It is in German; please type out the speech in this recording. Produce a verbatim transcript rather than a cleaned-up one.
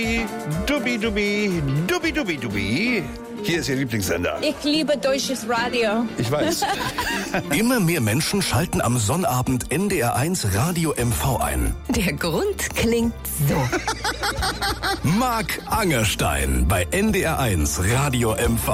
Dubi, dubi, dubi, dubi, dubi. Hier ist Ihr Lieblingssender. Ich liebe deutsches Radio. Ich weiß. Immer mehr Menschen schalten am Sonnabend N D R eins Radio M V ein. Der Grund klingt so. Marc Angerstein bei N D R eins Radio M V.